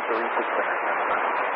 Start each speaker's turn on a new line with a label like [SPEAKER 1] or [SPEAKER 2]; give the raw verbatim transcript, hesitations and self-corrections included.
[SPEAKER 1] そういう時じゃないかな。